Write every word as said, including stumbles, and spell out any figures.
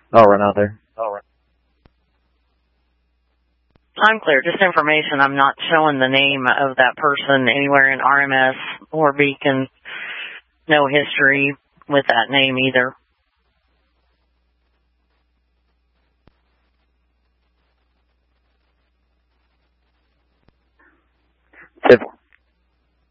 I'll run out there. All right. I'm clear. Just information. I'm not showing the name of that person anywhere in R M S or Beacon. No history with that name either.